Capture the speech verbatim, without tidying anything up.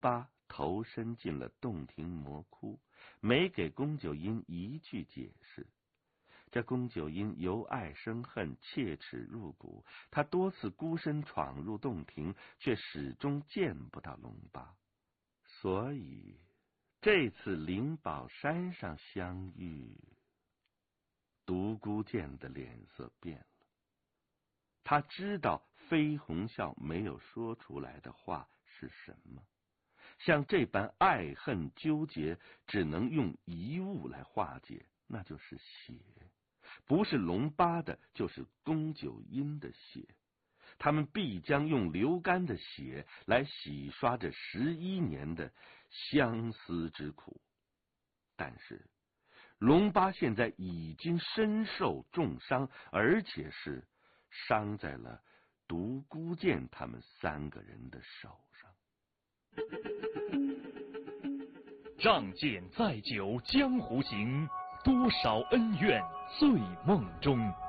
八投身进了洞庭魔窟，没给宫九音一句解释。这宫九音由爱生恨，切齿入骨，他多次孤身闯入洞庭，却始终见不到龙八。所以这次灵宝山上相遇，独孤剑的脸色变了。他知道飞鸿啸没有说出来的话是什么，像这般爱恨纠结，只能用一物来化解，那就是血。不是龙八的，就是宫九音的血。他们必将用流干的血来洗刷这十一年的相思之苦。但是龙八现在已经身受重伤，而且是伤在了独孤剑他们三个人的手上。 仗剑再酒江湖行，多少恩怨醉梦中。